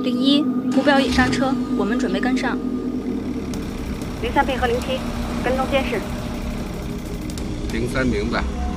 01，目标已上车，我们准备跟上。 03配合07，跟踪监视。 03明白。